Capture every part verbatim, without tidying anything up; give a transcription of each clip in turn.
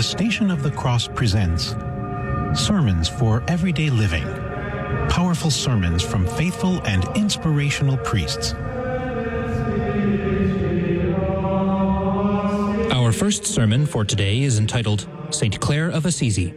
Station of the Cross presents Sermons for Everyday Living. Powerful sermons from faithful and inspirational priests. Our first sermon for today is entitled Saint Clare of Assisi.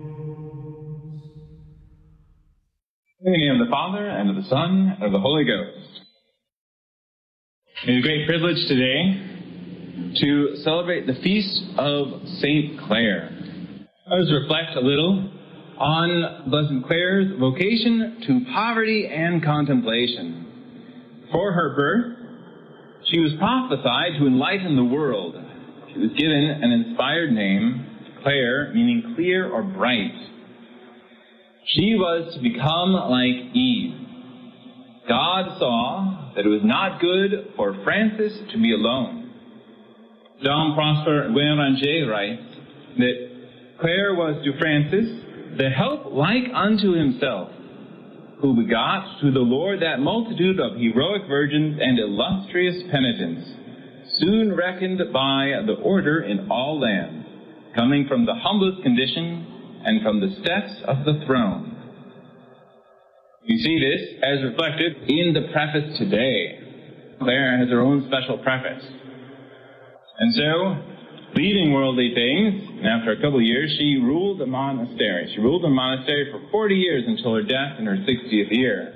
In the name of the Father, and of the Son, and of the Holy Ghost. It is a great privilege today to celebrate the feast of Saint Clare. Let us reflect a little on Blessed Clare's vocation to poverty and contemplation. For her birth, she was prophesied to enlighten the world. She was given an inspired name, Clare, meaning clear or bright. She was to become like Eve. God saw that it was not good for Francis to be alone. Jean Prosper Guéranger writes that Clare was to Francis the help like unto himself, who begot to the Lord that multitude of heroic virgins and illustrious penitents, soon reckoned by the order in all lands, coming from the humblest condition and from the steps of the throne. You see this as reflected in the preface today. Clare has her own special preface. And so, leaving worldly things, and after a couple of years, she ruled a monastery. She ruled a monastery for forty years until her death in her sixtieth year.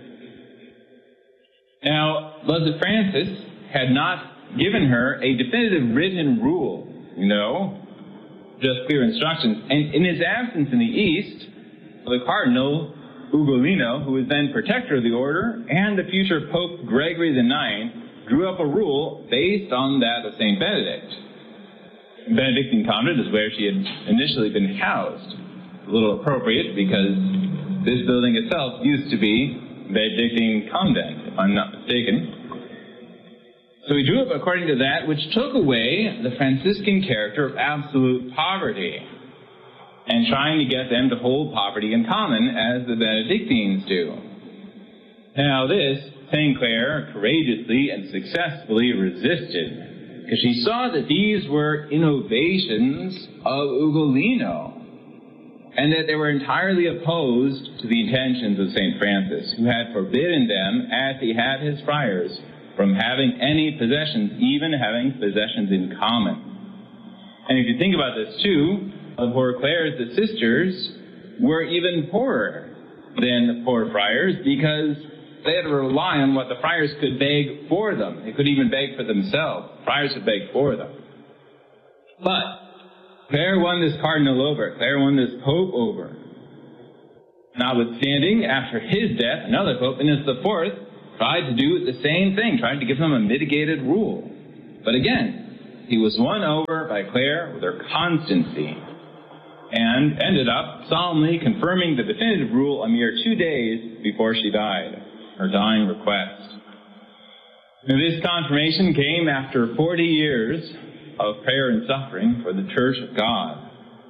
Now, Blessed Francis had not given her a definitive written rule, you know, just clear instructions. And in his absence in the East, the Cardinal Ugolino, who was then protector of the order, and the future Pope Gregory the Ninth, drew up a rule based on that of Saint Benedict. Benedictine convent is where she had initially been housed. A little appropriate because this building itself used to be Benedictine convent, if I'm not mistaken. So he drew up according to that, which took away the Franciscan character of absolute poverty, and trying to get them to hold poverty in common as the Benedictines do. Now this, Saint Clare courageously and successfully resisted, because she saw that these were innovations of Ugolino, and that they were entirely opposed to the intentions of Saint Francis, who had forbidden them, as he had his friars, from having any possessions, even having possessions in common. And if you think about this too, the poor Clares, the sisters, were even poorer than the poor friars, because they had to rely on what the friars could beg for them. They could even beg for themselves. Friars would beg for them. But Clare won this cardinal over. Clare won this pope over. Notwithstanding, after his death, another pope, Innocent the Fourth, tried to do the same thing, tried to give them a mitigated rule. But again, he was won over by Clare with her constancy, and ended up solemnly confirming the definitive rule a mere two days before she died, her dying request. Now, this confirmation came after forty years of prayer and suffering for the Church of God.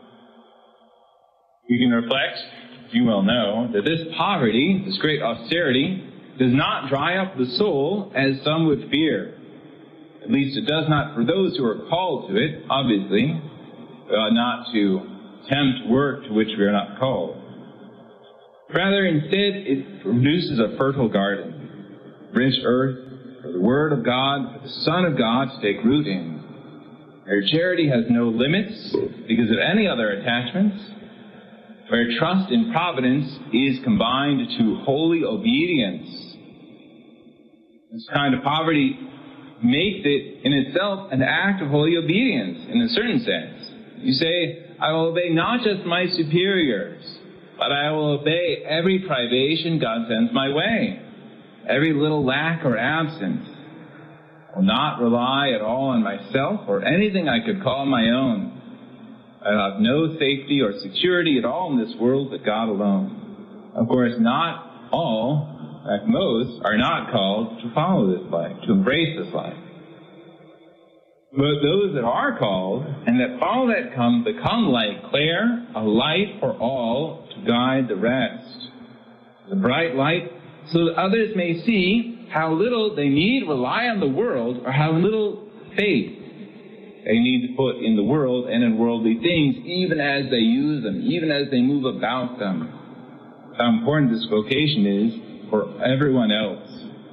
You can reflect, you well know, that this poverty, this great austerity, does not dry up the soul as some would fear. At least it does not for those who are called to it, obviously, uh, not to tempt work to which we are not called. Rather, instead, it produces a fertile garden, rich earth for the Word of God, for the Son of God to take root in. Where charity has no limits because of any other attachments, where trust in providence is combined to holy obedience. This kind of poverty makes it in itself an act of holy obedience in a certain sense. You say, I will obey not just my superiors, but I will obey every privation God sends my way, every little lack or absence. I will not rely at all on myself or anything I could call my own. I have no safety or security at all in this world but God alone. Of course, not all, in fact most, are not called to follow this life, to embrace this life. But those that are called, and that follow that come, become like Clare, a light for all to guide the rest. The bright light, so that others may see how little they need rely on the world, or how little faith they need to put in the world and in worldly things, even as they use them, even as they move about them. How important this vocation is for everyone else.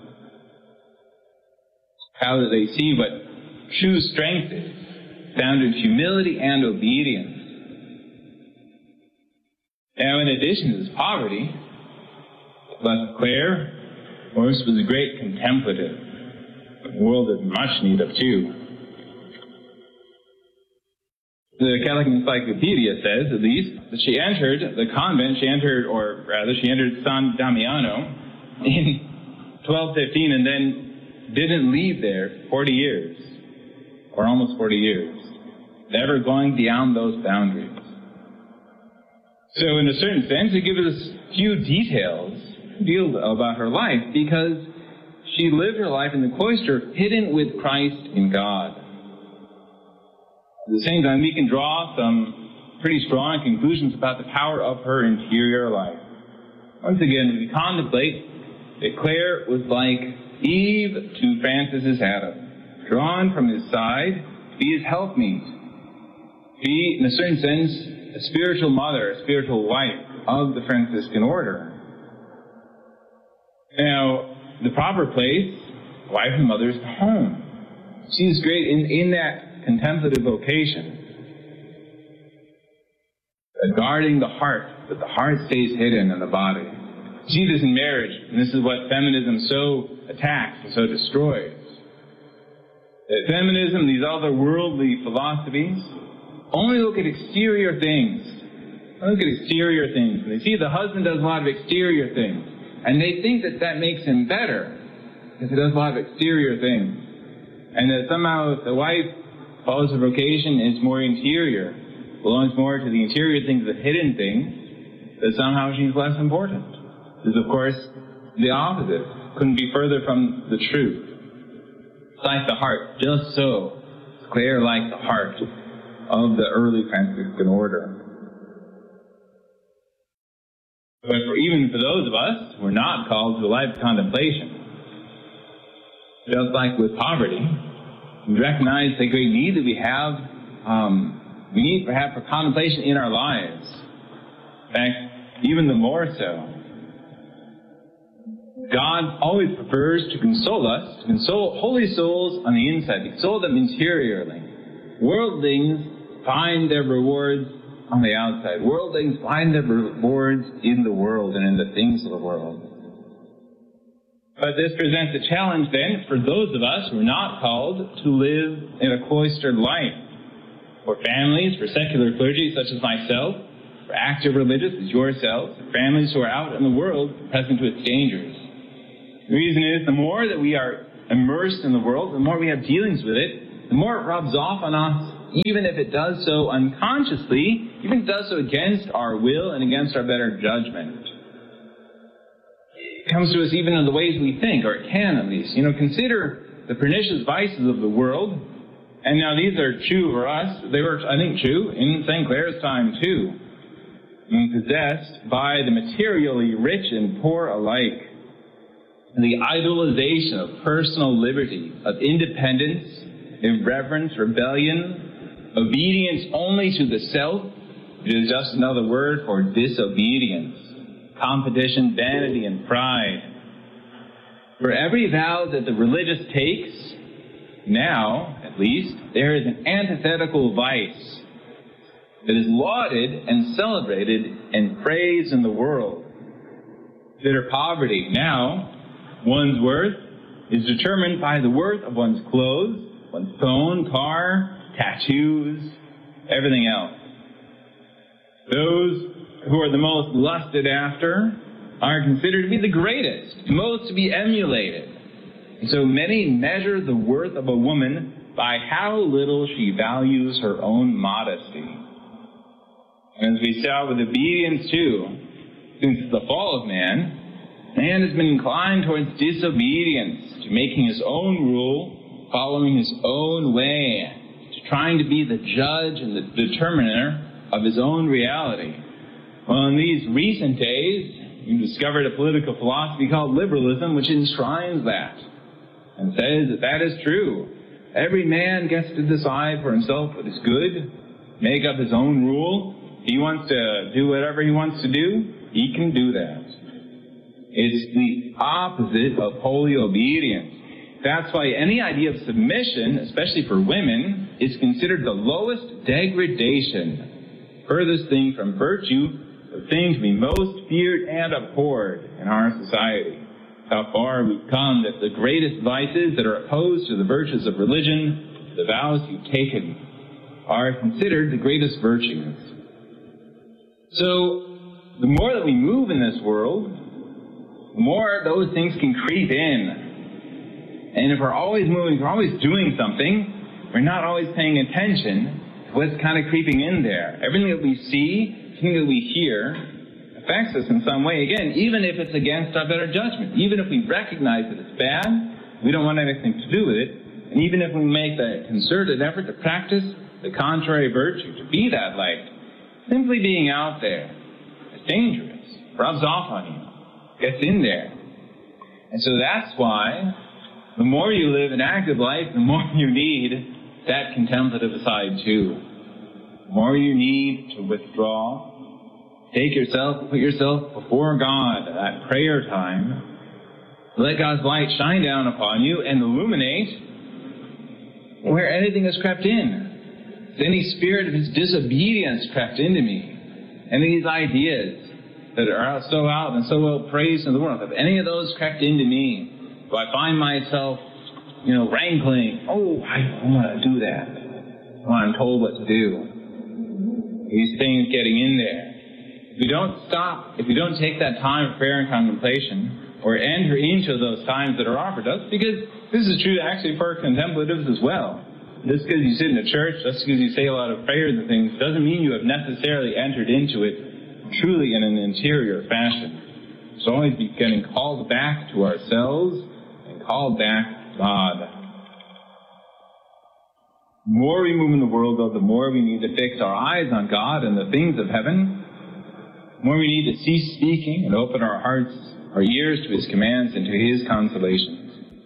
How that they see what true strength is, found in humility and obedience. Now, in addition to this poverty, Blessed Clare, of course, was a great contemplative. The world is much need of too. The Catholic Encyclopedia says, at least, that she entered the convent, she entered, or rather, she entered San Damiano in twelve fifteen and then didn't leave there forty years, or almost forty years, never going beyond those boundaries. So in a certain sense, it gives us few details deal about her life, because she lived her life in the cloister hidden with Christ in God. At the same time, we can draw some pretty strong conclusions about the power of her interior life. Once again, we contemplate that Clare was like Eve to Francis's Adam, drawn from his side to be his helpmeet, to be, in a certain sense, a spiritual mother, a spiritual wife of the Franciscan order. Now, the proper place, wife and mother, is the home. She is great in, in that contemplative vocation, uh, guarding the heart, that the heart stays hidden in the body. See this in marriage, and this is what feminism so attacks and so destroys. That feminism, these other worldly philosophies, only look at exterior things. Look at exterior things. And they see the husband does a lot of exterior things. And they think that that makes him better, because he does a lot of exterior things. And that somehow if the wife follows her vocation and is more interior, belongs more to the interior things, the hidden things, that somehow she's less important. This is, of course, the opposite. Couldn't be further from the truth. It's like the heart, just so. It's clear like the heart of the early Franciscan order. But for, even for those of us who are not called to a life of contemplation, just like with poverty, we recognize the great need that we have, um, we need perhaps for contemplation in our lives. In fact, even the more so. God always prefers to console us, to console holy souls on the inside, to console them interiorly. Worldlings find their rewards on the outside. Worldlings find their rewards in the world and in the things of the world. But this presents a challenge then for those of us who are not called to live in a cloistered life. For families, for secular clergy such as myself, for active religious as yourselves, for families who are out in the world present to its dangers. The reason is, the more that we are immersed in the world, the more we have dealings with it, the more it rubs off on us, even if it does so unconsciously, even if it does so against our will and against our better judgment. It comes to us even in the ways we think, or it can at least. You know, consider the pernicious vices of the world, and now these are true for us. They were, I think, true in Saint Clare's time too. And possessed by the materially rich and poor alike. The idolization of personal liberty, of independence, irreverence, rebellion, obedience only to the self, which is just another word for disobedience, competition, vanity, and pride. For every vow that the religious takes, now, at least, there is an antithetical vice that is lauded and celebrated and praised in the world. Consider poverty. Now, one's worth is determined by the worth of one's clothes, one's phone, car, tattoos, everything else. Those who are the most lusted after are considered to be the greatest, most to be emulated. And so many measure the worth of a woman by how little she values her own modesty. And as we saw with obedience too, since the fall of man, man has been inclined towards disobedience, to making his own rule, following his own way, to trying to be the judge and the determiner of his own reality. Well, in these recent days, we've discovered a political philosophy called liberalism, which enshrines that and says that that is true. Every man gets to decide for himself what is good, make up his own rule. He wants to do whatever he wants to do, he can do that. It's the opposite of holy obedience. That's why any idea of submission, especially for women, is considered the lowest degradation, furthest thing from virtue, the thing to be most feared and abhorred in our society. How far we've come that the greatest vices that are opposed to the virtues of religion, the vows you've taken, are considered the greatest virtues. So, the more that we move in this world, the more those things can creep in. And if we're always moving, if we're always doing something, we're not always paying attention to what's kind of creeping in there. Everything that we see, everything that we hear, affects us in some way. Again, even if it's against our better judgment, even if we recognize that it's bad, we don't want anything to do with it, and even if we make the concerted effort to practice the contrary virtue, to be that light, simply being out there is dangerous, rubs off on you, gets in there. And so that's why the more you live an active life, the more you need that contemplative side too. The more you need to withdraw, take yourself, put yourself before God at that prayer time, let God's light shine down upon you and illuminate where anything has crept in. If any spirit of his disobedience crept into me, any of these ideas that are so out and so well praised in the world, if any of those crept into me, do I find myself, you know, wrangling, oh, I don't want to do that when I'm told what to do. These things getting in there. If we don't stop, if we don't take that time of prayer and contemplation, or enter into those times that are offered us, because this is true actually for contemplatives as well. Just because you sit in a church, just because you say a lot of prayers and things, doesn't mean you have necessarily entered into it truly in an interior fashion. So always be getting called back to ourselves and called back to God. The more we move in the world, though, the more we need to fix our eyes on God and the things of heaven. The more we need to cease speaking and open our hearts, our ears to his commands and to his consolations.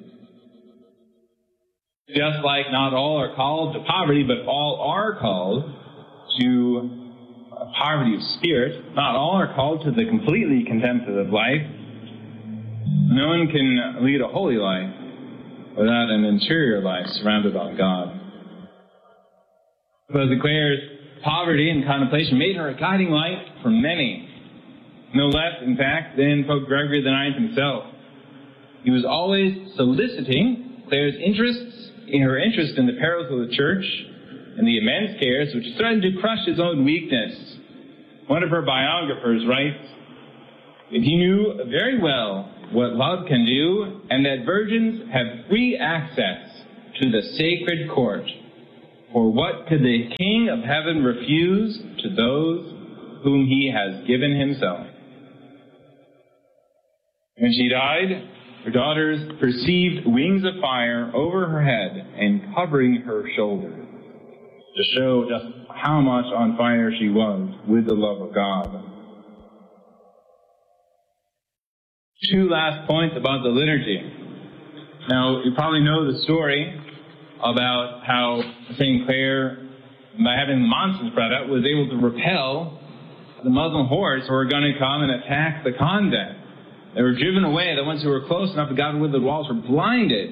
Just like not all are called to poverty, but all are called to poverty of spirit, not all are called to the completely contemplative life. No one can lead a holy life without an interior life surrounded by God. Because Clare's poverty and contemplation made her a guiding light for many. No less, in fact, than Pope Gregory the Ninth himself. He was always soliciting Clare's interests, in her interest in the perils of the Church, and the immense cares which threatened to crush his own weakness. One of her biographers writes that he knew very well what love can do, and that virgins have free access to the sacred court. For what could the King of Heaven refuse to those whom he has given himself? When she died, her daughters perceived wings of fire over her head and covering her shoulders, to show just how much on fire she was with the love of God. Two last points about the liturgy. Now, you probably know the story about how Saint Clare, by having the monsters brought out, was able to repel the Muslim hordes who were going to come and attack the convent. They were driven away. The ones who were close enough to God with the walls were blinded.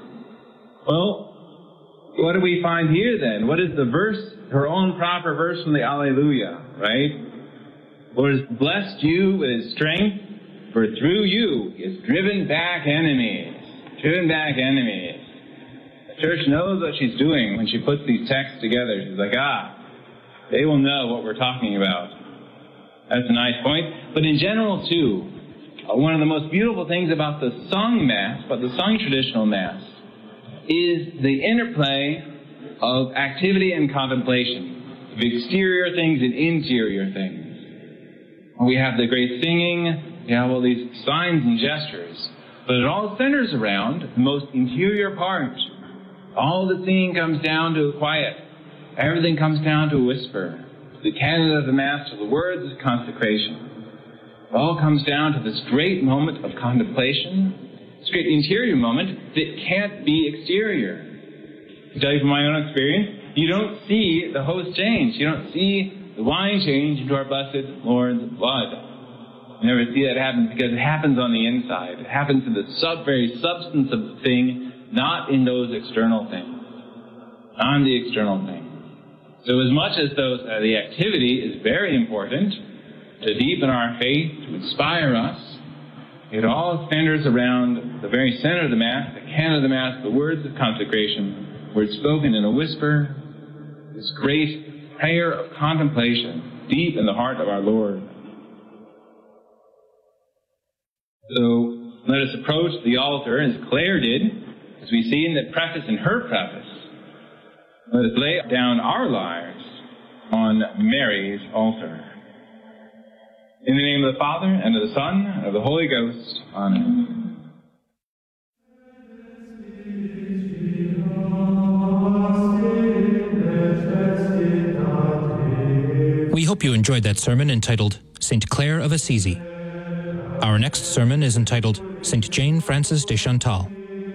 Well, what do we find here then? What is the verse, her own proper verse from the Alleluia, right? Lord has blessed you with his strength, for through you he has driven back enemies. Driven back enemies. The Church knows what she's doing when she puts these texts together. She's like, ah, they will know what we're talking about. That's a nice point. But in general, too, one of the most beautiful things about the sung Mass, about the sung traditional Mass, is the interplay of activity and contemplation, of exterior things and interior things. We have the great singing, we have all these signs and gestures, but it all centers around the most interior part. All the singing comes down to a quiet. Everything comes down to a whisper. The canon of the Mass, to the words of consecration. It all comes down to this great moment of contemplation, this great interior moment that can't be exterior. to tell you from my own experience, you don't see the host change. You don't see the wine change into our blessed Lord's blood. You never see that happen because it happens on the inside. It happens in the sub, very substance of the thing, not in those external things. Not in the external thing. So as much as those, uh, the activity is very important to deepen our faith, to inspire us, it all centers around the very center of the Mass, the canon of the Mass, the words of consecration, words spoken in a whisper, this great prayer of contemplation deep in the heart of our Lord. So let us approach the altar as Clare did, as we see in the preface, in her preface. Let us lay down our lives on Mary's altar. In the name of the Father, and of the Son, and of the Holy Ghost. Amen. We hope you enjoyed that sermon entitled Saint Clare of Assisi. Our next sermon is entitled Saint Jane Frances de Chantal.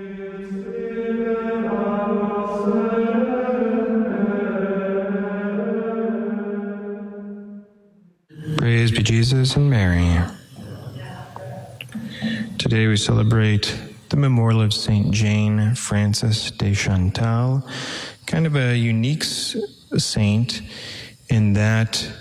Praise be Jesus and Mary. Today we celebrate the memorial of Saint Jane Frances de Chantal, kind of a unique saint in that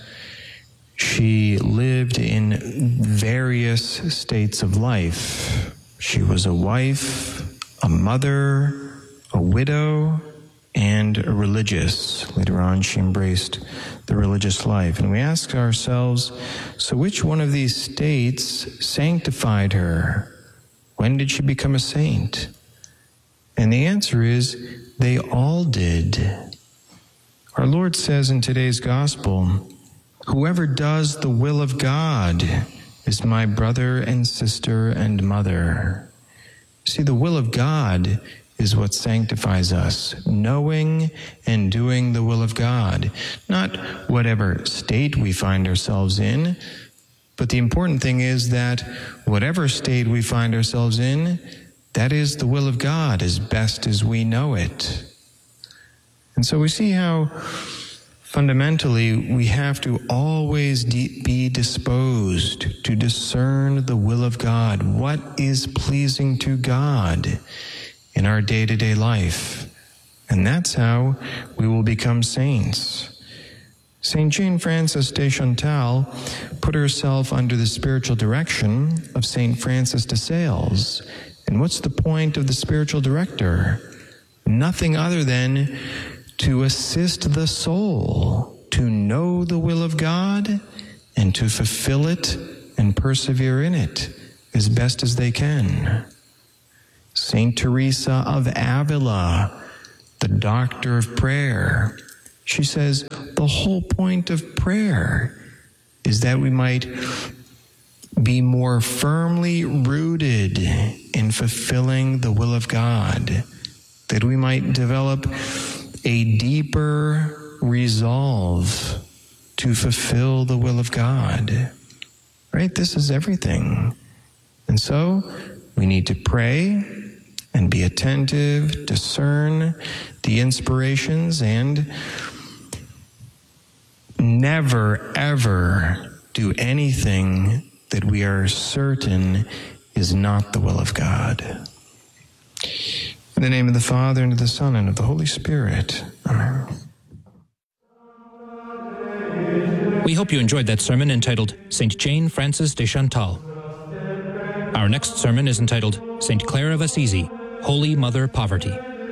she lived in various states of life. She was a wife, a mother, a widow, and a religious. Later on, she embraced the religious life. And we ask ourselves, so which one of these states sanctified her? When did she become a saint? And the answer is, they all did. Our Lord says in today's gospel, whoever does the will of God is my brother and sister and mother. See, the will of God is what sanctifies us, knowing and doing the will of God. Not whatever state we find ourselves in, but the important thing is that whatever state we find ourselves in, that is the will of God as best as we know it. And so we see how fundamentally we have to always de- be disposed to discern the will of God, what is pleasing to God in our day-to-day life. And that's how we will become saints. Saint Jane Frances de Chantal put herself under the spiritual direction of Saint Francis de Sales. And what's the point of the spiritual director? Nothing other than to assist the soul to know the will of God and to fulfill it and persevere in it as best as they can. Saint Teresa of Avila, the doctor of prayer, she says the whole point of prayer is that we might be more firmly rooted in fulfilling the will of God, that we might develop a deeper resolve to fulfill the will of God. Right? This is everything. And so we need to pray and be attentive, discern the inspirations, and never, ever do anything that we are certain is not the will of God. In the name of the Father, and of the Son, and of the Holy Spirit. Amen. We hope you enjoyed that sermon entitled Saint Jane Frances de Chantal. Our next sermon is entitled Saint Clare of Assisi, Holy Mother Poverty.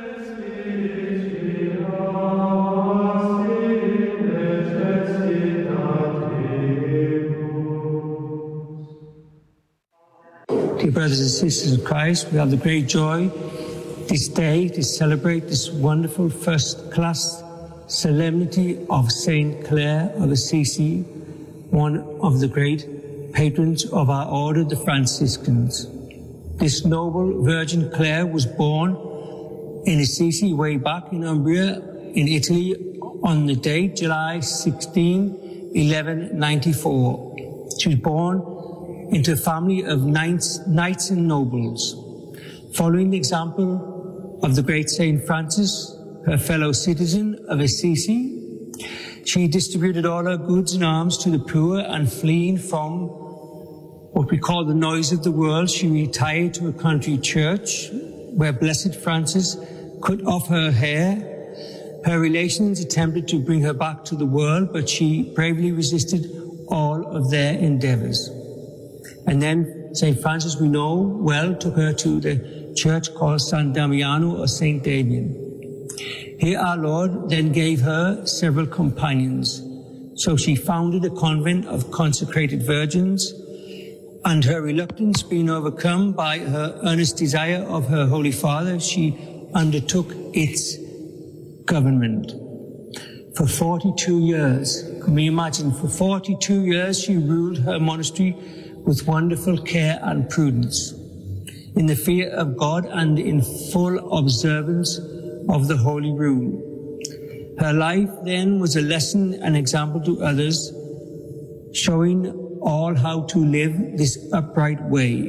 Dear brothers and sisters in Christ, we have the great joy this day to celebrate this wonderful first-class solemnity of Saint Clare of Assisi, one of the great patrons of our order, the Franciscans. This noble Virgin Clare was born in Assisi way back in Umbria, in Italy, on the date July sixteenth, eleven ninety-four. She was born into a family of knights, knights and nobles. Following the example of the great Saint Francis, her fellow citizen of Assisi. She distributed all her goods and alms to the poor, and fleeing from what we call the noise of the world, she retired to a country church where Blessed Francis cut off her hair. Her relations attempted to bring her back to the world, but she bravely resisted all of their endeavors. And then Saint Francis, we know well, took her to the church called San Damiano or Saint Damien. Here our Lord then gave her several companions. So she founded a convent of consecrated virgins, and her reluctance being overcome by her earnest desire of her Holy Father, she undertook its government. For forty-two years, can we imagine, for forty-two years she ruled her monastery with wonderful care and prudence, in the fear of God and in full observance of the holy rule. Her life then was a lesson and example to others, showing all how to live this upright way.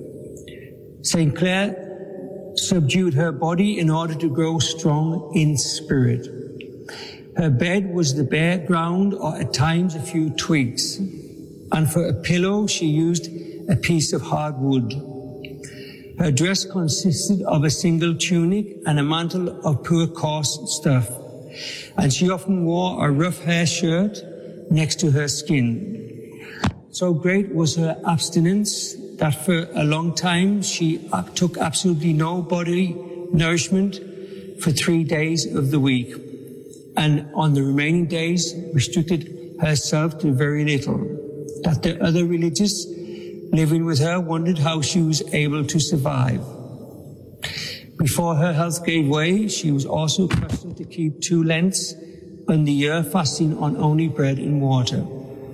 Saint Clare subdued her body in order to grow strong in spirit. Her bed was the bare ground, or at times a few twigs, and for a pillow she used a piece of hard wood. Her dress consisted of a single tunic and a mantle of poor coarse stuff, and she often wore a rough hair shirt next to her skin. So great was her abstinence that for a long time she took absolutely no bodily nourishment for three days of the week, and on the remaining days restricted herself to very little, that the other religious living with her wondered how she was able to survive. Before her health gave way, she was also accustomed to keep two Lents in the year, fasting on only bread and water.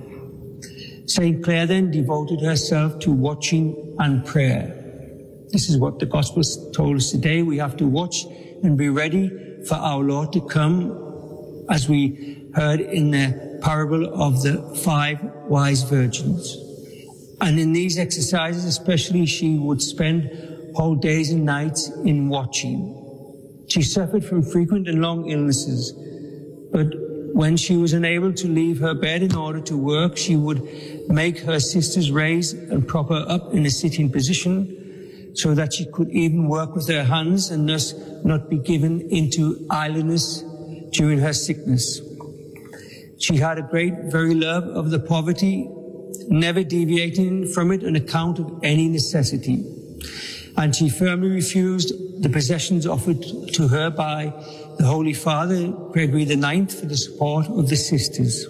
Saint Clare then devoted herself to watching and prayer. This is what the Gospel told us today. We have to watch and be ready for our Lord to come, as we heard in the parable of the five wise virgins. And in these exercises especially, she would spend whole days and nights in watching. She suffered from frequent and long illnesses, but when she was unable to leave her bed in order to work, she would make her sisters raise and prop her up in a sitting position so that she could even work with her hands and thus not be given into idleness during her sickness. She had a great, very love of the poverty, never deviating from it on account of any necessity. And she firmly refused the possessions offered to her by the Holy Father, Gregory the Ninth, for the support of the sisters.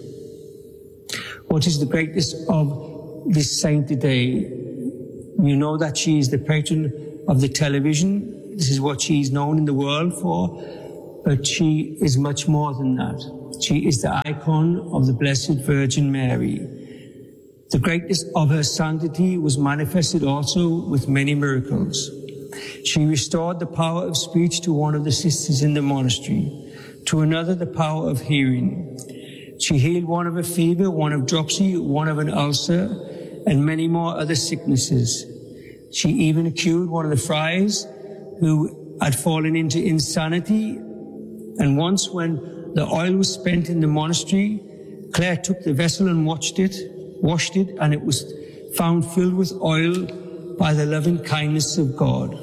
What is the greatness of this saint today? You know that she is the patron of the television. This is what she is known in the world for. But she is much more than that. She is the icon of the Blessed Virgin Mary. The greatness of her sanctity was manifested also with many miracles. She restored the power of speech to one of the sisters in the monastery, to another the power of hearing. She healed one of a fever, one of dropsy, one of an ulcer, and many more other sicknesses. She even cured one of the friars who had fallen into insanity. And once when the oil was spent in the monastery, Clare took the vessel and watched it, washed it, and it was found filled with oil by the loving kindness of God.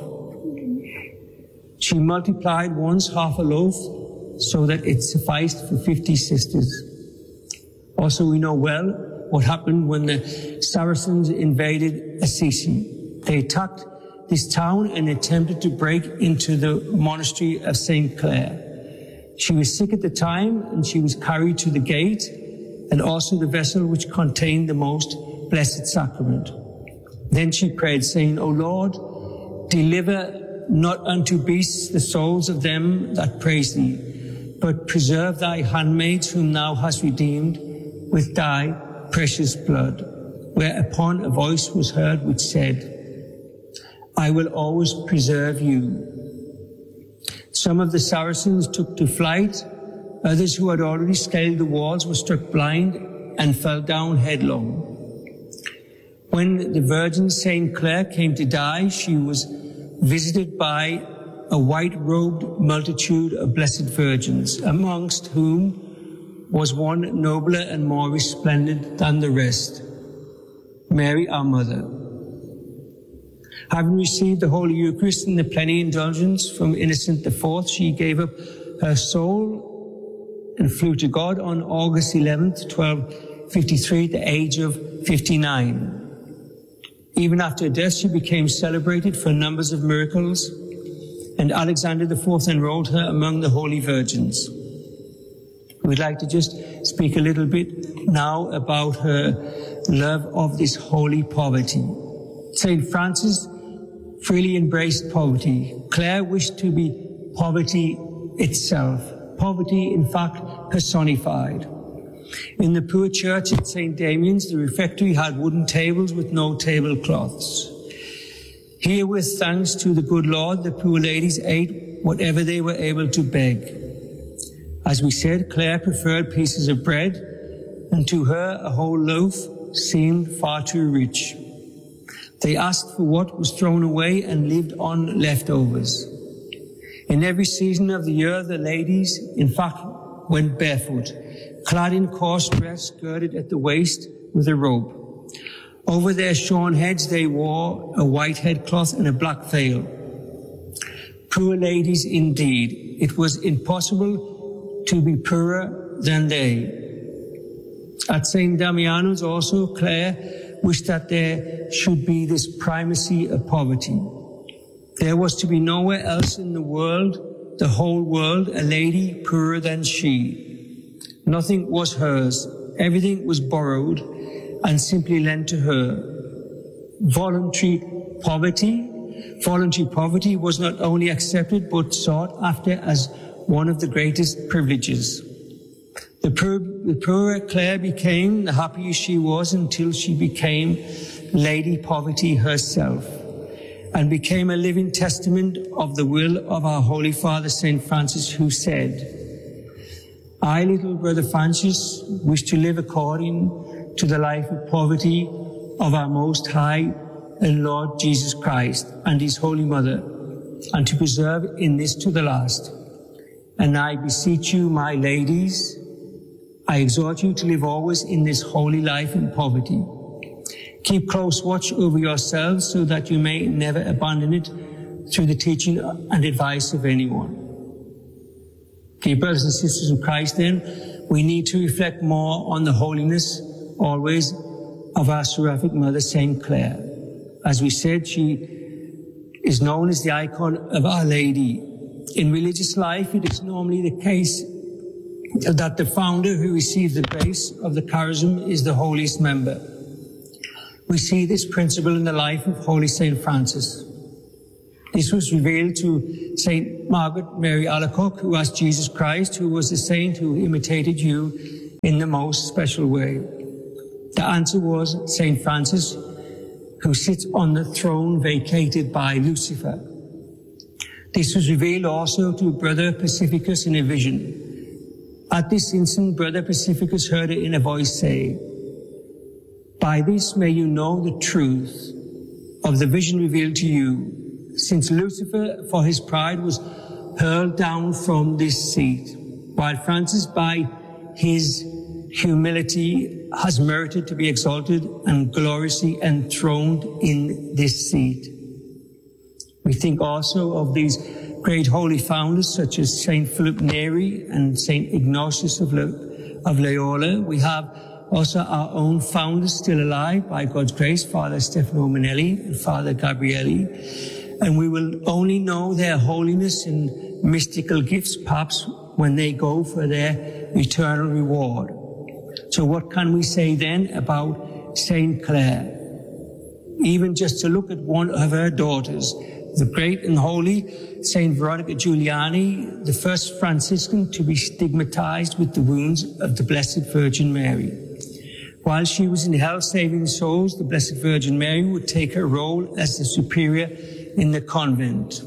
She multiplied once half a loaf so that it sufficed for fifty sisters. Also, we know well what happened when the Saracens invaded Assisi. They attacked this town and attempted to break into the monastery of Saint Clare. She was sick at the time, and she was carried to the gate and also the vessel which contained the most blessed sacrament. Then she prayed, saying, O Lord, deliver not unto beasts the souls of them that praise thee, but preserve thy handmaids whom thou hast redeemed with thy precious blood. Whereupon a voice was heard which said, I will always preserve you. Some of the Saracens took to flight. Others who had already scaled the walls were struck blind and fell down headlong. When the Virgin Saint Clare came to die, she was visited by a white-robed multitude of blessed virgins, amongst whom was one nobler and more resplendent than the rest, Mary, our mother. Having received the Holy Eucharist and the plenary indulgence from Innocent the Fourth, she gave up her soul and flew to God on August eleventh, twelve fifty-three, at the age of fifty-nine. Even after her death, she became celebrated for numbers of miracles, and Alexander the Fourth enrolled her among the holy virgins. We'd like to just speak a little bit now about her love of this holy poverty. Saint Francis freely embraced poverty. Clare wished to be poverty itself, poverty in fact personified. In the poor church at Saint Damian's, the refectory had wooden tables with no tablecloths. Here, with thanks to the good Lord, the poor ladies ate whatever they were able to beg. As we said, Clare preferred pieces of bread, and to her a whole loaf seemed far too rich. They asked for what was thrown away and lived on leftovers. In every season of the year, the ladies, in fact, went barefoot, clad in coarse dress girded at the waist with a rope. Over their shorn heads they wore a white headcloth and a black veil. Poor ladies indeed. It was impossible to be poorer than they. At Saint Damiano's also, Clare wished that there should be this primacy of poverty. There was to be nowhere else in the world, the whole world, a lady poorer than she. Nothing was hers. Everything was borrowed and simply lent to her. Voluntary poverty, voluntary poverty was not only accepted but sought after as one of the greatest privileges. The, poor, the poorer Clare became, the happier she was, until she became Lady Poverty herself and became a living testament of the will of our Holy Father, Saint Francis, who said, I, little brother Francis, wish to live according to the life of poverty of our Most High and Lord Jesus Christ and His Holy Mother, and to preserve in this to the last. And I beseech you, my ladies, I exhort you to live always in this holy life in poverty. Keep close watch over yourselves so that you may never abandon it through the teaching and advice of anyone. Dear brothers and sisters in Christ, then, we need to reflect more on the holiness always of our seraphic mother, Saint Clare. As we said, she is known as the icon of Our Lady. In religious life, it is normally the case that the founder who receives the grace of the charism is the holiest member. We see this principle in the life of Holy Saint Francis. This was revealed to Saint Margaret Mary Alacoque, who asked Jesus Christ, who was the saint who imitated you in the most special way. The answer was Saint Francis, who sits on the throne vacated by Lucifer. This was revealed also to Brother Pacificus in a vision. At this instant, Brother Pacificus heard it in a voice say, by this may you know the truth of the vision revealed to you, since Lucifer, for his pride, was hurled down from this seat, while Francis, by his humility, has merited to be exalted and gloriously enthroned in this seat. We think also of these great holy founders such as Saint Philip Neri and Saint Ignatius of, Le- of Loyola. We have also our own founders still alive by God's grace, Father Stefano Manelli and Father Gabrielli. And we will only know their holiness and mystical gifts perhaps when they go for their eternal reward. So what can we say then about Saint Clare? Even just to look at one of her daughters, the great and holy Saint Veronica Giuliani, the first Franciscan to be stigmatized with the wounds of the Blessed Virgin Mary. While she was in hell saving souls, the Blessed Virgin Mary would take her role as the superior in the convent.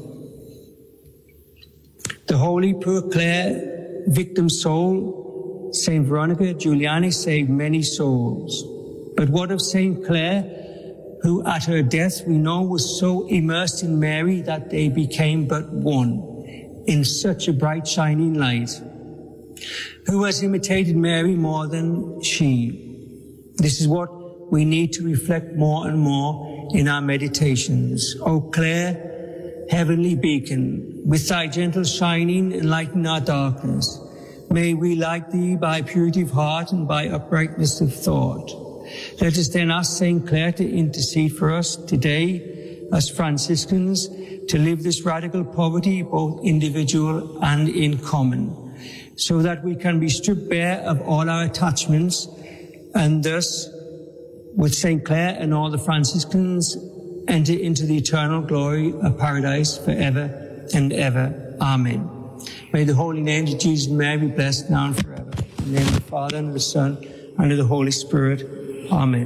The holy poor Clare, victim soul, Saint Veronica Giuliani saved many souls. But what of Saint Clare, who at her death we know was so immersed in Mary that they became but one in such a bright shining light, who has imitated Mary more than she. This is what we need to reflect more and more in our meditations. O clear heavenly beacon, with thy gentle shining enlighten our darkness. May we like thee by purity of heart and by uprightness of thought. Let us then ask Saint Clare to intercede for us today as Franciscans to live this radical poverty, both individual and in common, so that we can be stripped bare of all our attachments and thus, with Saint Clare and all the Franciscans, enter into the eternal glory of paradise forever and ever. Amen. May the holy names of Jesus and Mary be blessed now and forever. In the name of the Father, and of the Son, and of the Holy Spirit. Amen.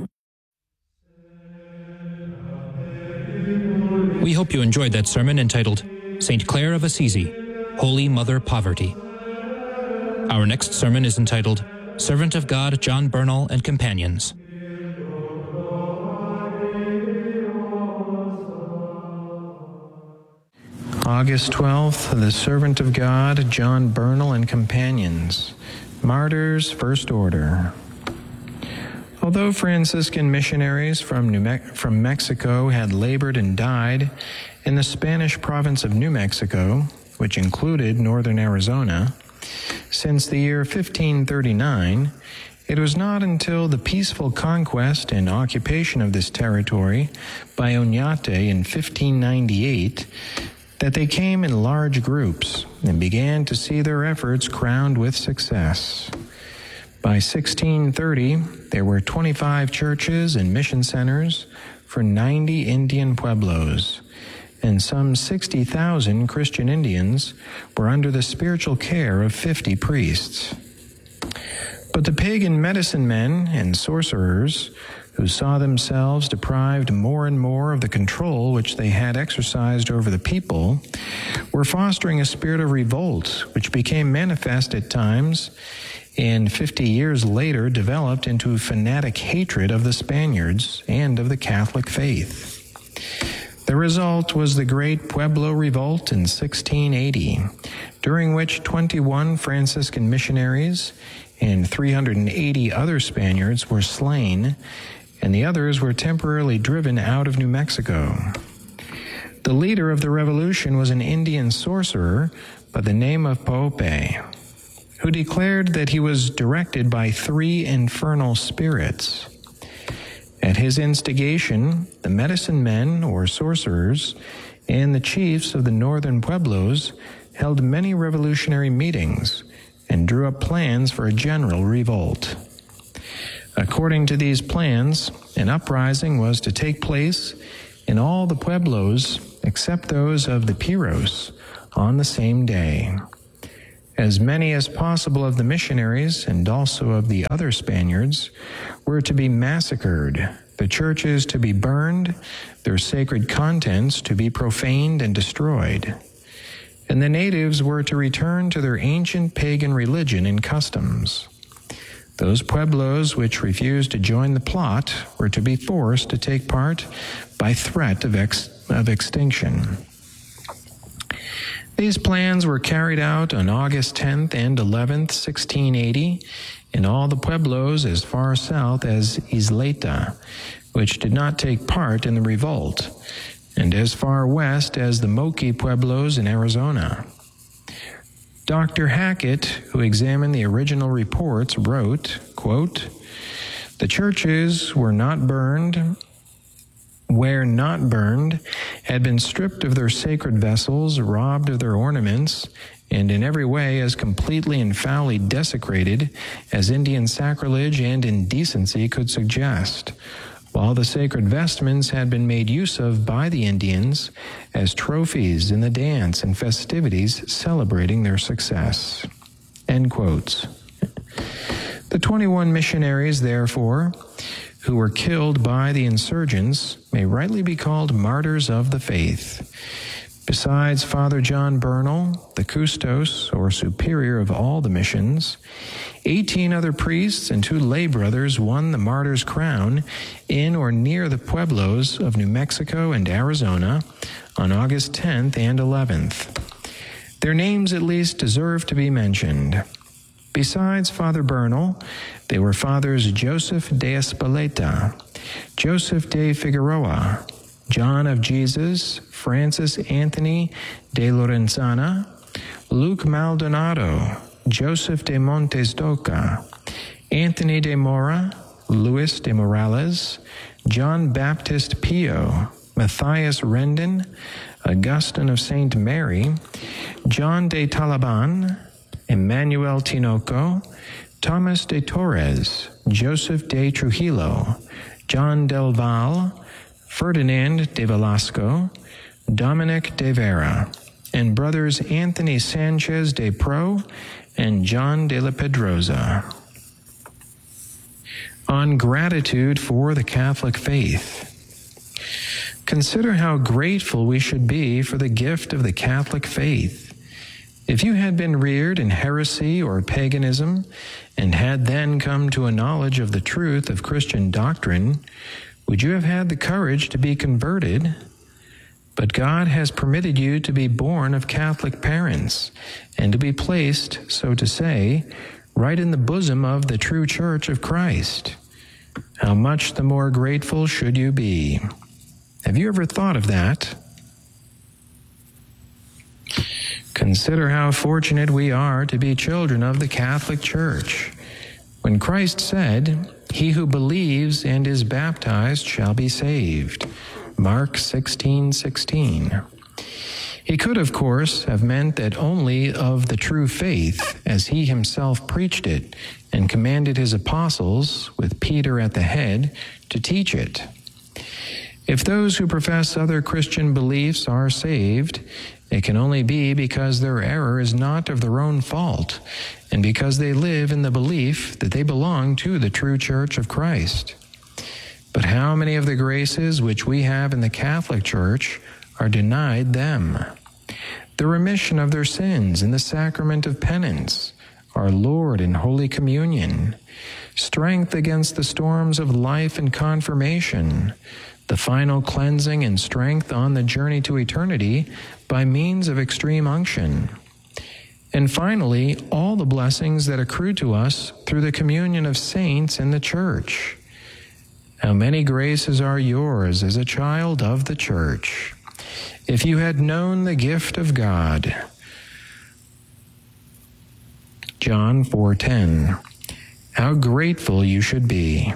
We hope you enjoyed that sermon entitled Saint Clare of Assisi, Holy Mother Poverty. Our next sermon is entitled Servant of God John Bernal and Companions. August twelfth, the Servant of God, John Bernal and Companions, Martyrs, First Order. Although Franciscan missionaries from, New Me- from Mexico had labored and died in the Spanish province of New Mexico, which included northern Arizona, since the year fifteen thirty-nine, it was not until the peaceful conquest and occupation of this territory by Oñate in fifteen ninety-eight that they came in large groups and began to see their efforts crowned with success. By sixteen thirty, there were twenty-five churches and mission centers for ninety Indian pueblos, and some sixty thousand Christian Indians were under the spiritual care of fifty priests. But the pagan medicine men and sorcerers, who saw themselves deprived more and more of the control which they had exercised over the people, were fostering a spirit of revolt which became manifest at times and fifty years later developed into fanatic hatred of the Spaniards and of the Catholic faith. The result was the Great Pueblo Revolt in sixteen eighty, during which twenty-one Franciscan missionaries and three hundred eighty other Spaniards were slain, and the others were temporarily driven out of New Mexico. The leader of the revolution was an Indian sorcerer by the name of Pope, who declared that he was directed by three infernal spirits. At his instigation, the medicine men, or sorcerers, and the chiefs of the northern pueblos held many revolutionary meetings and drew up plans for a general revolt. According to these plans, an uprising was to take place in all the pueblos except those of the Piros on the same day. As many as possible of the missionaries and also of the other Spaniards were to be massacred, the churches to be burned, their sacred contents to be profaned and destroyed, and the natives were to return to their ancient pagan religion and customs. Those pueblos which refused to join the plot were to be forced to take part by threat of, ex- of extinction. These plans were carried out on August tenth and eleventh, sixteen eighty, in all the pueblos as far south as Isleta, which did not take part in the revolt, and as far west as the Moqui pueblos in Arizona. Doctor Hackett, who examined the original reports, wrote, quote, "The churches were not burned, where not burned, had been stripped of their sacred vessels, robbed of their ornaments, and in every way as completely and foully desecrated as Indian sacrilege and indecency could suggest, while the sacred vestments had been made use of by the Indians as trophies in the dance and festivities celebrating their success." End quotes. The twenty-one missionaries, therefore, who were killed by the insurgents may rightly be called martyrs of the faith. Besides Father John Bernal, the custos, or superior of all the missions, Eighteen other priests and two lay brothers won the martyr's crown in or near the pueblos of New Mexico and Arizona on August tenth and eleventh. Their names at least deserve to be mentioned. Besides Father Bernal, they were Fathers Joseph de Espeleta, Joseph de Figueroa, John of Jesus, Francis Anthony de Lorenzana, Luke Maldonado, Joseph de Montes d'Oca, Anthony de Mora, Luis de Morales, John Baptist Pio, Matthias Rendon, Augustine of Saint Mary, John de Talaban, Emmanuel Tinoco, Thomas de Torres, Joseph de Trujillo, John del Val, Ferdinand de Velasco, Dominic de Vera, and brothers Anthony Sanchez de Pro and John de la Pedrosa. On gratitude for the Catholic faith. Consider how grateful we should be for the gift of the Catholic faith. If you had been reared in heresy or paganism and had then come to a knowledge of the truth of Christian doctrine, would you have had the courage to be converted? But God has permitted you to be born of Catholic parents and to be placed, so to say, right in the bosom of the true Church of Christ. How much the more grateful should you be? Have you ever thought of that? Consider how fortunate we are to be children of the Catholic Church. When Christ said, "He who believes and is baptized shall be saved," Mark sixteen sixteen. He could, of course, have meant that only of the true faith, as he himself preached it and commanded his apostles, with Peter at the head, to teach it. If those who profess other Christian beliefs are saved, it can only be because their error is not of their own fault, and because they live in the belief that they belong to the true Church of Christ. But how many of the graces which we have in the Catholic Church are denied them? The remission of their sins in the sacrament of penance, our Lord in Holy Communion, strength against the storms of life and confirmation, the final cleansing and strength on the journey to eternity by means of extreme unction. And finally, all the blessings that accrue to us through the communion of saints in the Church. How many graces are yours as a child of the Church? If you had known the gift of God. John four ten. How grateful you should be.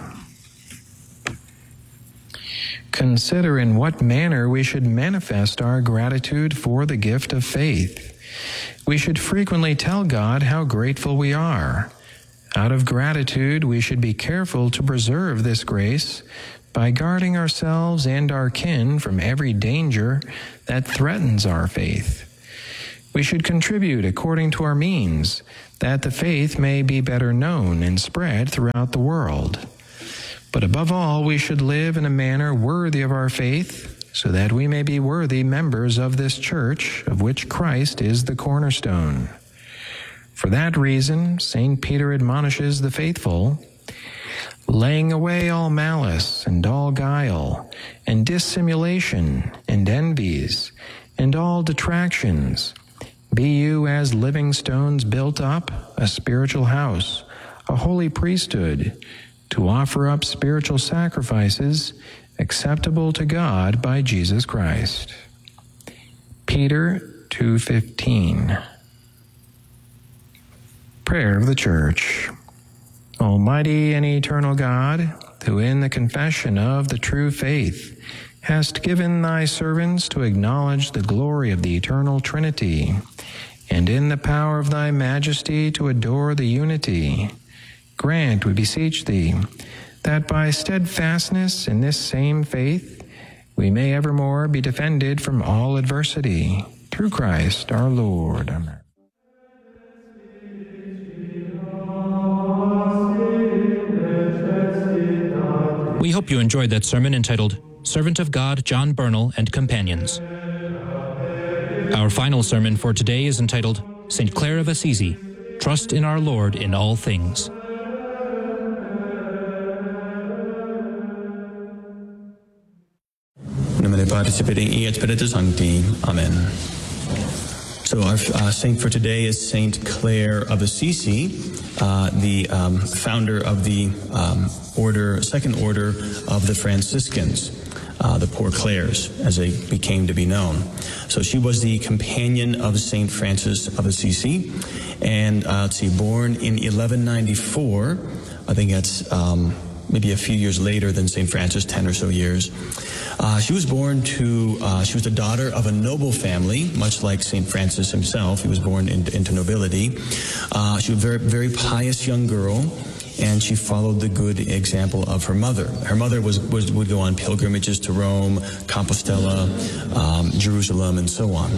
Consider in what manner we should manifest our gratitude for the gift of faith. We should frequently tell God how grateful we are. Out of gratitude, we should be careful to preserve this grace by guarding ourselves and our kin from every danger that threatens our faith. We should contribute according to our means, that the faith may be better known and spread throughout the world. But above all, we should live in a manner worthy of our faith, so that we may be worthy members of this Church, of which Christ is the cornerstone. For that reason, Saint Peter admonishes the faithful, laying away all malice and all guile, and dissimulation, and envies, and all detractions, be you as living stones built up, a spiritual house, a holy priesthood, to offer up spiritual sacrifices acceptable to God by Jesus Christ. Peter two fifteen. Prayer of the Church. Almighty and eternal God, who in the confession of the true faith hast given thy servants to acknowledge the glory of the eternal Trinity, and in the power of thy majesty to adore the unity, grant, we beseech thee, that by steadfastness in this same faith we may evermore be defended from all adversity, through Christ our Lord. Amen. We hope you enjoyed that sermon entitled Servant of God John Bernal and Companions. Our final sermon for today is entitled Saint Clare of Assisi, Trust in our Lord in all things. Nomine Patris et Filii et Spiritus Sancti. Amen. So our uh, saint for today is Saint Clare of Assisi, uh, the um, founder of the um, order, second order of the Franciscans, uh, the Poor Clares, as they became to be known. So she was the companion of Saint Francis of Assisi, and uh, let's see, born in eleven ninety-four. I think that's um, maybe a few years later than Saint Francis, ten or so years. Uh, she was born to, uh, she was the daughter of a noble family, much like Saint Francis himself. He was born into, into nobility. Uh, she was a very, very pious young girl, and she followed the good example of her mother. Her mother was, was would go on pilgrimages to Rome, Compostela, um, Jerusalem, and so on.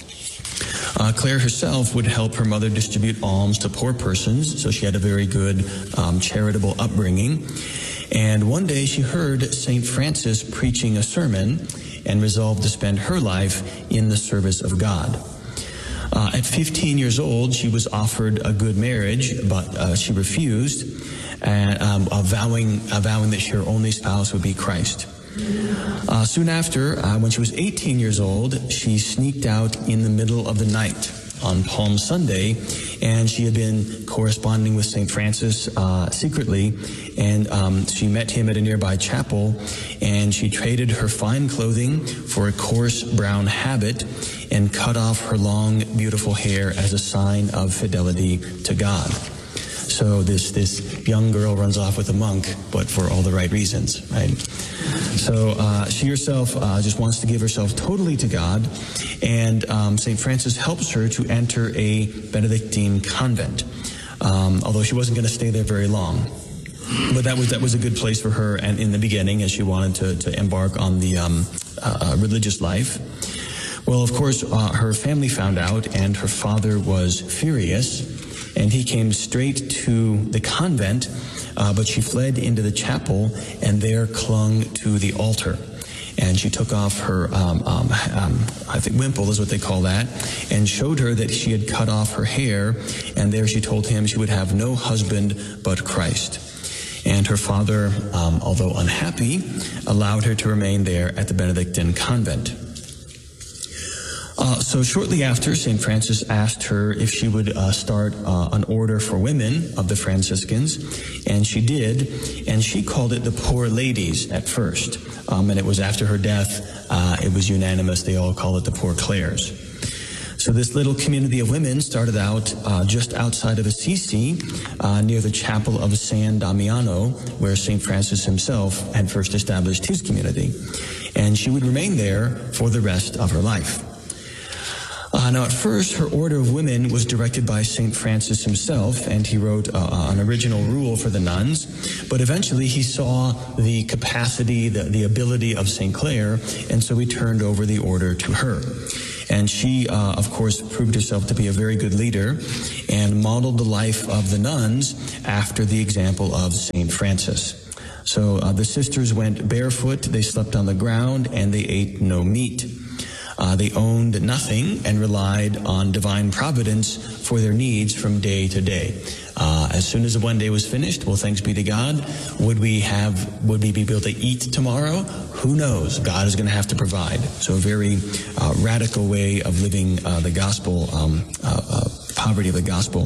Uh, Clare herself would help her mother distribute alms to poor persons, so she had a very good um, charitable upbringing. And one day she heard Saint Francis preaching a sermon and resolved to spend her life in the service of God. Uh, at fifteen years old, she was offered a good marriage, but uh, she refused, and, um, uh, vowing, uh, vowing that her only spouse would be Christ. Uh, soon after, uh, when she was eighteen years old, she sneaked out in the middle of the night on Palm Sunday, and she had been corresponding with Saint Francis uh, secretly, and um, she met him at a nearby chapel, and she traded her fine clothing for a coarse brown habit and cut off her long, beautiful hair as a sign of fidelity to God. So this this young girl runs off with a monk, but for all the right reasons, right? So uh, she herself uh, just wants to give herself totally to God, and um, Saint Francis helps her to enter a Benedictine convent, um, although she wasn't going to stay there very long. But that was that was a good place for her, and in the beginning, as she wanted to, to embark on the um, uh, religious life. Well, of course, uh, her family found out, and her father was furious. And he came straight to the convent, uh, but she fled into the chapel and there clung to the altar. And she took off her, um, um, um, I think wimple is what they call that, and showed her that she had cut off her hair, and there she told him she would have no husband but Christ. And her father, um, although unhappy, allowed her to remain there at the Benedictine convent. Uh, so shortly after, Saint Francis asked her if she would uh, start uh, an order for women of the Franciscans, and she did, and she called it the Poor Ladies at first. Um, and it was after her death, uh, it was unanimous, they all call it the Poor Clares. So this little community of women started out uh, just outside of Assisi, uh, near the chapel of San Damiano, where Saint Francis himself had first established his community. And she would remain there for the rest of her life. Uh, now, at first, her order of women was directed by Saint Francis himself, and he wrote uh, an original rule for the nuns. But eventually, he saw the capacity, the, the ability of Saint Clare, and so he turned over the order to her. And she, uh, of course, proved herself to be a very good leader and modeled the life of the nuns after the example of Saint Francis. So uh, the sisters went barefoot, they slept on the ground, and they ate no meat. Uh, they owned nothing and relied on divine providence for their needs from day to day. Uh, as soon as the one day was finished, well, thanks be to God. Would we have, would we be able to eat tomorrow? Who knows? God is going to have to provide. So a very uh, radical way of living uh, the gospel, um, uh, uh, poverty of the gospel.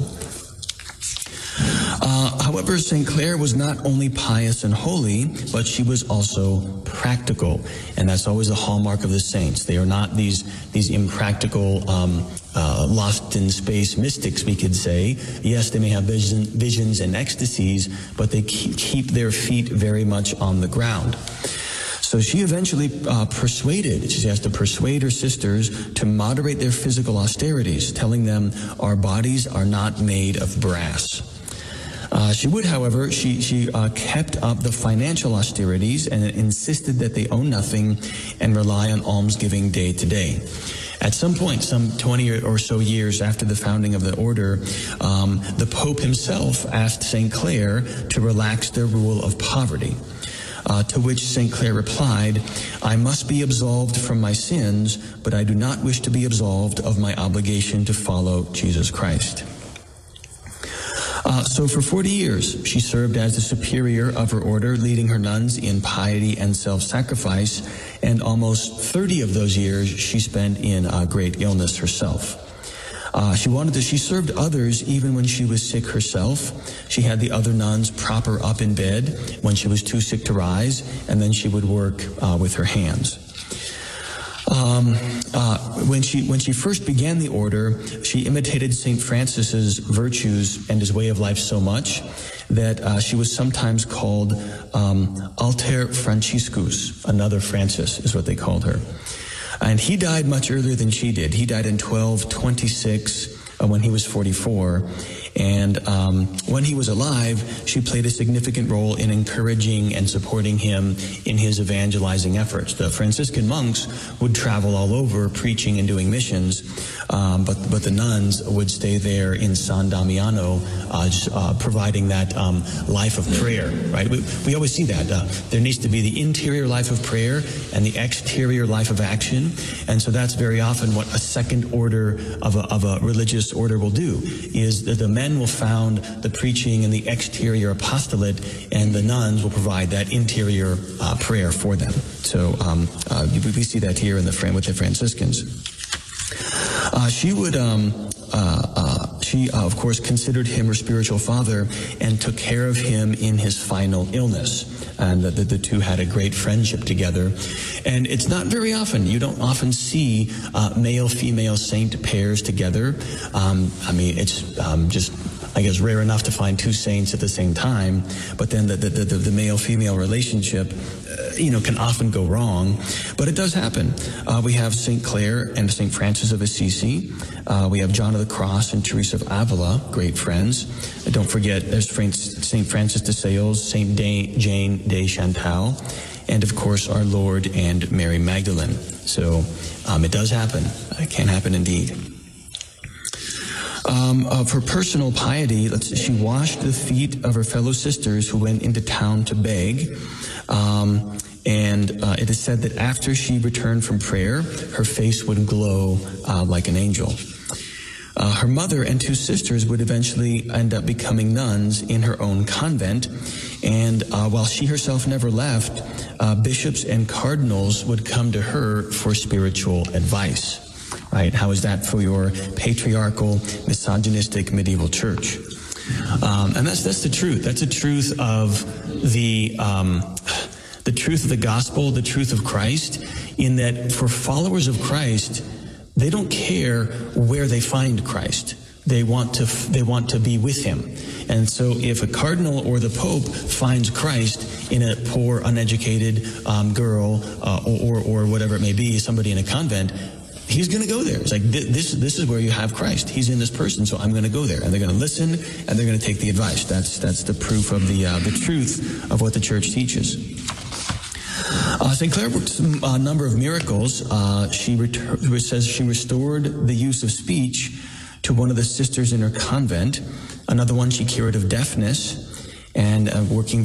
Uh, however, Saint Clare was not only pious and holy, but she was also practical. And that's always a hallmark of the saints. They are not these these impractical, um, uh, lost in space mystics, we could say. Yes, they may have vision, visions and ecstasies, but they keep, keep their feet very much on the ground. So she eventually uh, persuaded, she has to persuade her sisters to moderate their physical austerities, telling them our bodies are not made of brass. Uh, she would, however, she, she uh, kept up the financial austerities and insisted that they own nothing and rely on almsgiving day to day. At some point, some twenty or so years after the founding of the order, um, the Pope himself asked Saint Clare to relax their rule of poverty. Uh, to which Saint Clare replied, I must be absolved from my sins, but I do not wish to be absolved of my obligation to follow Jesus Christ. Uh, so for forty years, she served as the superior of her order, leading her nuns in piety and self-sacrifice, and almost thirty of those years she spent in uh, great illness herself. Uh, she wanted to, she served others even when she was sick herself. She had the other nuns prop her up in bed when she was too sick to rise, and then she would work uh, with her hands. Um, uh, when she when she first began the order, she imitated Saint Francis's virtues and his way of life so much that uh, she was sometimes called um, Alter Franciscus, another Francis is what they called her. And he died much earlier than she did. He died in twelve twenty-six uh, when he was forty-four. And um, when he was alive, she played a significant role in encouraging and supporting him in his evangelizing efforts. The Franciscan monks would travel all over preaching and doing missions, um, but but the nuns would stay there in San Damiano, uh, just, uh, providing that um, life of prayer. Right? We, we always see that uh, there needs to be the interior life of prayer and the exterior life of action, and so that's very often what a second order of a, of a religious order will do. Is that the men will found the preaching and the exterior apostolate, and the nuns will provide that interior uh, prayer for them. So um, uh, we, we see that here in the with the Franciscans. Uh, she would, um, uh, uh, she uh, of course considered him her spiritual father and took care of him in his final illness. And the, the, the two had a great friendship together. And it's not very often, you don't often see uh, male-female saint pairs together. Um, I mean, it's um, just, I guess, rare enough to find two saints at the same time. But then the, the, the, the male-female relationship, uh, you know, can often go wrong. But it does happen. Uh, we have Saint Clare and Saint Francis of Assisi. Uh, we have John of the Cross and Teresa of Avila, great friends. Uh, don't forget, there's Saint Francis de Sales, Saint Jane de Chantal, and of course our Lord and Mary Magdalene. So um, it does happen. It can happen indeed. Um, of her personal piety, let's see, she washed the feet of her fellow sisters who went into town to beg. Um, and uh, it is said that after she returned from prayer, her face would glow uh, like an angel. Uh, her mother and two sisters would eventually end up becoming nuns in her own convent. And uh, while she herself never left, uh, bishops and cardinals would come to her for spiritual advice. Right? How is that for your patriarchal, misogynistic medieval church? Um, and that's that's the truth. That's the truth of the um, the truth of the gospel, the truth of Christ, in that for followers of Christ, they don't care where they find Christ. They want to they want to be with him. And so if a cardinal or the pope finds Christ in a poor, uneducated um, girl uh, or, or or whatever it may be, somebody in a convent, he's going to go there. It's like, this this is where you have Christ. He's in this person, so I'm going to go there. And they're going to listen, and they're going to take the advice. That's that's the proof of the uh, the truth of what the church teaches. Uh, Saint Clare worked a number of miracles. Uh, she retur- it says she restored the use of speech to one of the sisters in her convent. Another one, she cured of deafness, and uh, working